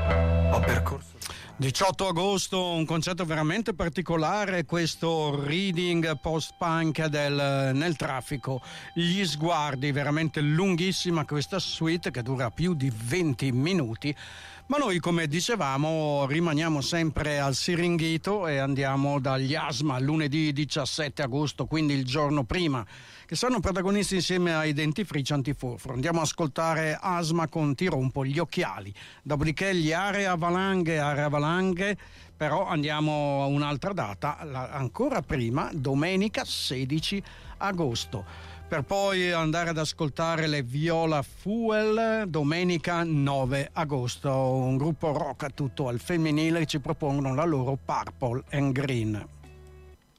Ho percorso 18 agosto, un concerto veramente particolare, questo reading post-punk nel traffico. Gli sguardi, veramente lunghissima questa suite che dura più di 20 minuti. Ma noi, come dicevamo, rimaniamo sempre al Siringhito e andiamo dagli Asma lunedì 17 agosto, quindi il giorno prima, che saranno protagonisti insieme ai Dentifrici Antifurfuro. Andiamo a ascoltare Asma con Ti rompo gli occhiali, dopodiché gli Area Valanghe, però andiamo a un'altra data, ancora prima, domenica 16 agosto. Per poi andare ad ascoltare le Viola Fuel domenica 9 agosto, un gruppo rock tutto al femminile che ci propongono la loro Purple and Green.